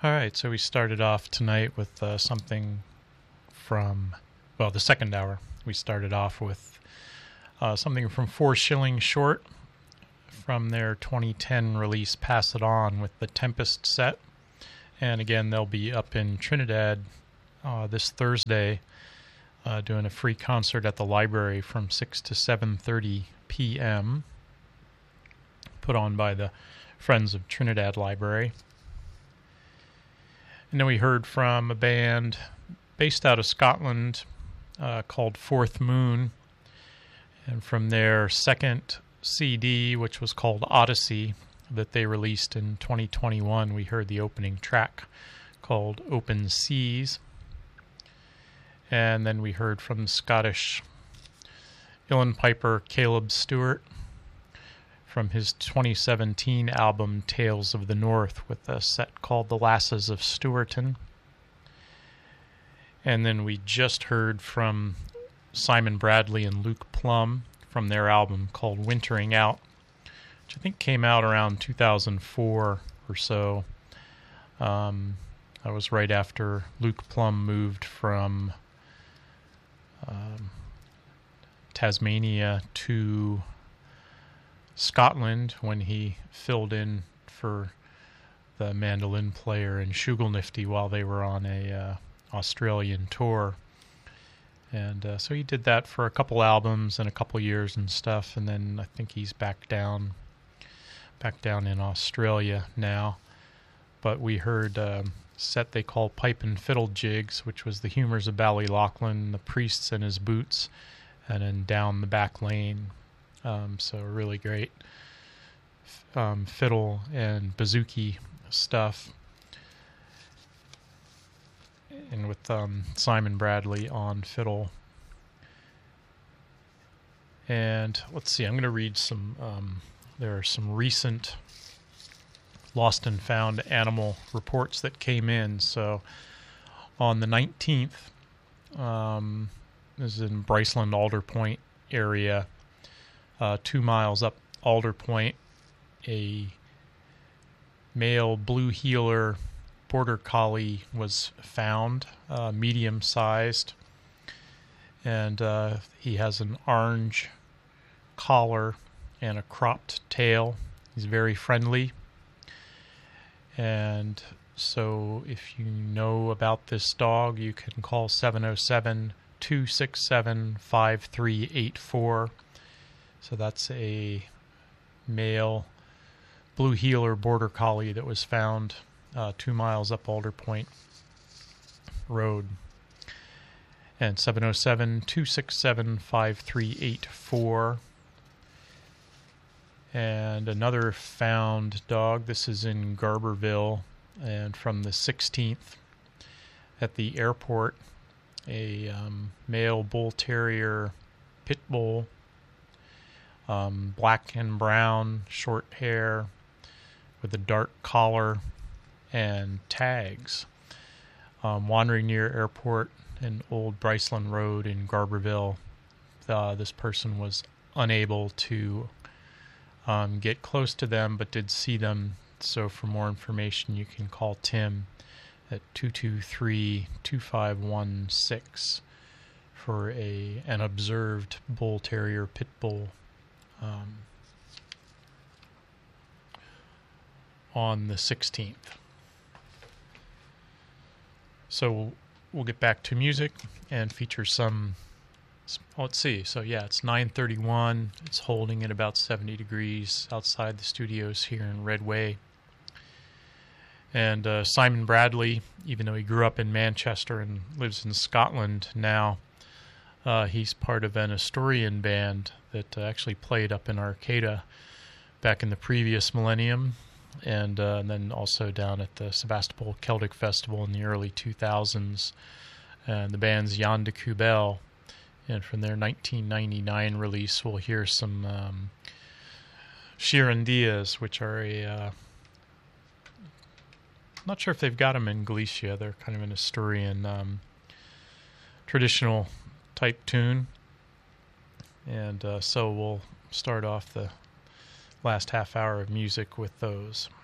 All right, so we started off tonight with something from, well, the second hour. We started off with something from 4 Shilling Short from their 2010 release Pass It On with the Tempest set. And again, they'll be up in Trinidad this Thursday doing a free concert at the library from 6 to 7:30 p.m. put on by the Friends of Trinidad Library. And then we heard from a band based out of Scotland called Fourth Moon. And from their second CD, which was called Odyssey, that they released in 2021, we heard the opening track called Open Seas. And then we heard from Scottish uilleann piper Caleb Stewart from his 2017 album Tales of the North with a set called The Lasses of Stewarton. And then we just heard from Simon Bradley and Luke Plum from their album called Wintering Out, which I think came out around 2004 or so. That was right after Luke Plum moved from Tasmania to Scotland when he filled in for the mandolin player in Shugelnifty while they were on a Australian tour. And so he did that for a couple albums and a couple years and stuff, and then I think he's back down in Australia now. But we heard a set they call Pipe and Fiddle Jigs, which was the Humours of Ballyloughlin, the Priests and His Boots, and then Down the Back Lane. So really great fiddle and bouzouki stuff. And with Simon Bradley on fiddle. And let's see, I'm going to read some, there are some recent lost and found animal reports that came in. So on the 19th, this is in Bryceland, Alder Point area, 2 miles up Alder Point, a male blue heeler border collie was found, medium-sized, and he has an orange collar and a cropped tail. He's very friendly, and so if you know about this dog, you can call 707-267-5384. So that's a male blue heeler border collie that was found 2 miles up Alder Point Road. And 707-267-5384. And another found dog. This is in Garberville. And from the 16th at the airport, a male bull terrier pit bull. Black and brown, short hair, with a dark collar and tags. Wandering near airport and Old Bryceland Road in Garberville. This person was unable to get close to them, but did see them. So for more information, you can call Tim at 223-2516 for an observed bull terrier pit bull on the 16th. So we'll get back to music and feature some, let's see, so yeah, it's 9:31, it's holding at about 70 degrees outside the studios here in Redway. And Simon Bradley, even though he grew up in Manchester and lives in Scotland now, he's part of an Asturian band that actually played up in Arcata back in the previous millennium, and then also down at the Sebastopol Celtic Festival in the early 2000s. And the band's Jan de Kubel, and from their 1999 release, we'll hear some Shirandias, which are I'm not sure if they've got them in Galicia. They're kind of an Asturian traditional type tune. And so we'll start off the last half hour of music with those.